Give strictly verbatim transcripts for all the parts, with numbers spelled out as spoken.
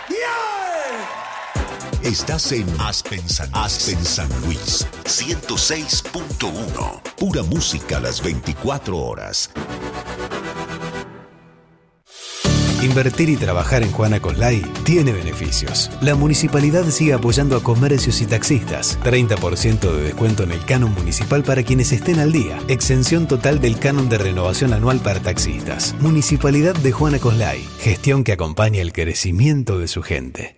Estás en Aspen San, Aspen San Luis, ciento seis punto uno. Pura música las veinticuatro horas. Invertir y trabajar en Juana Coslay tiene beneficios. La municipalidad sigue apoyando a comercios y taxistas. treinta por ciento de descuento en el canon municipal para quienes estén al día. Exención total del canon de renovación anual para taxistas. Municipalidad de Juana Coslay. Gestión que acompaña el crecimiento de su gente.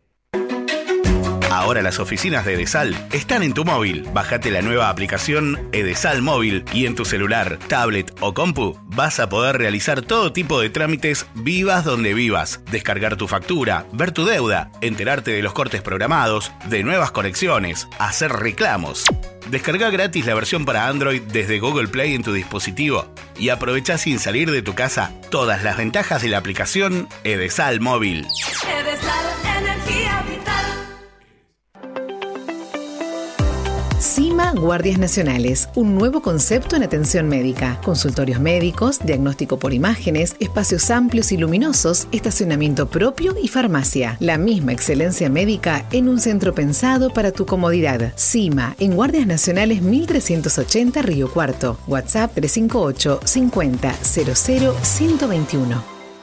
Ahora las oficinas de Edesal están en tu móvil. Bájate la nueva aplicación Edesal Móvil y en tu celular, tablet o compu vas a poder realizar todo tipo de trámites vivas donde vivas. Descargar tu factura, ver tu deuda, enterarte de los cortes programados, de nuevas conexiones, hacer reclamos. Descarga gratis la versión para Android desde Google Play en tu dispositivo y aprovecha sin salir de tu casa todas las ventajas de la aplicación Edesal Móvil. Edesal, energía vital. CIMA Guardias Nacionales, un nuevo concepto en atención médica. Consultorios médicos, diagnóstico por imágenes, espacios amplios y luminosos, estacionamiento propio y farmacia. La misma excelencia médica en un centro pensado para tu comodidad. CIMA, en Guardias Nacionales mil trescientos ochenta Río Cuarto. WhatsApp tres cinco ocho, cincuenta, cero cero, ciento veintiuno.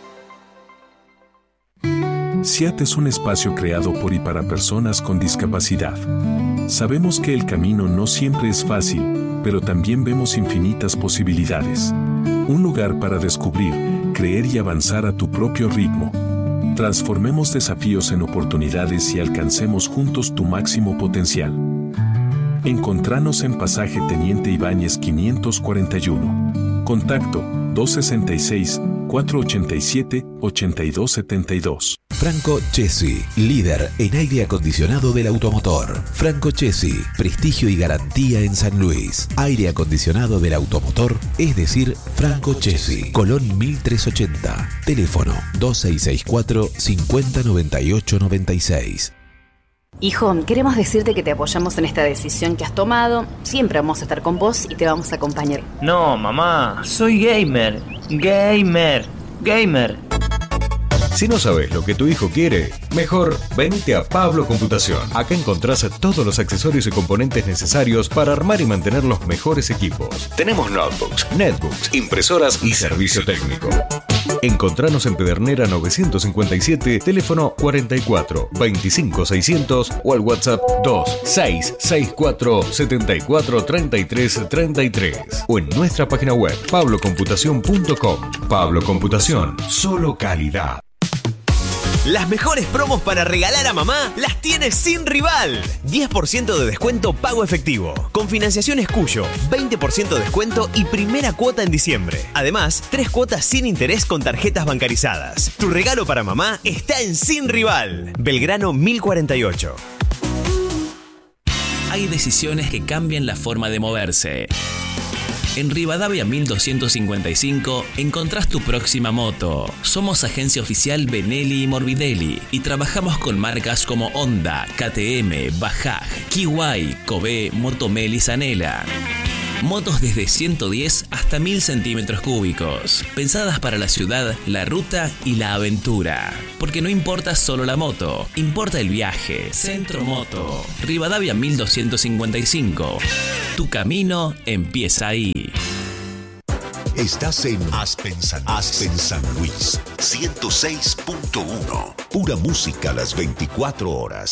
SIAT es un espacio creado por y para personas con discapacidad. Sabemos que el camino no siempre es fácil, pero también vemos infinitas posibilidades. Un lugar para descubrir, creer y avanzar a tu propio ritmo. Transformemos desafíos en oportunidades y alcancemos juntos tu máximo potencial. Encontranos en Pasaje Teniente Ibáñez quinientos cuarenta y uno. Contacto dos sesenta y seis, cuatrocientos ochenta y siete, ochenta y dos setenta y dos. Franco Chessy, líder en aire acondicionado del automotor. Franco Chessy, prestigio y garantía en San Luis. Aire acondicionado del automotor, es decir, Franco Chessy. Colón mil trescientos ochenta. Teléfono dos seis seis cuatro, cinco cero nueve ocho nueve seis. Hijo, queremos decirte que te apoyamos en esta decisión que has tomado. Siempre vamos a estar con vos y te vamos a acompañar. No, mamá, soy gamer. Gamer. Gamer. Si no sabes lo que tu hijo quiere, mejor venite a Pablo Computación. Acá encontrás todos los accesorios y componentes necesarios para armar y mantener los mejores equipos. Tenemos notebooks, netbooks, impresoras y servicio técnico. Encontranos en Pedernera novecientos cincuenta y siete, teléfono cuarenta y cuatro, veinticinco seiscientos o al WhatsApp dos seis seis cuatro, setenta y cuatro, treinta y tres, treinta y tres o en nuestra página web pablo computación punto com. Pablo Computación, solo calidad. Las mejores promos para regalar a mamá las tienes sin rival. diez por ciento de descuento pago efectivo. Con financiaciones Cuyo, veinte por ciento de descuento y primera cuota en diciembre. Además, tres cuotas sin interés con tarjetas bancarizadas. Tu regalo para mamá está en Sin Rival. Belgrano mil cuarenta y ocho. Hay decisiones que cambian la forma de moverse. En Rivadavia mil doscientos cincuenta y cinco encontrás tu próxima moto. Somos agencia oficial Benelli y Morbidelli y trabajamos con marcas como Honda, K T M, Bajaj, Kiwai, Kobe, Motomel y Zanela. Motos desde ciento diez hasta mil centímetros cúbicos, pensadas para la ciudad, la ruta y la aventura. Porque no importa solo la moto, importa el viaje. Centro Moto, Rivadavia mil doscientos cincuenta y cinco. Tu camino empieza ahí. Estás en Aspen San, Aspen San Luis, ciento seis punto uno. Pura música las veinticuatro horas.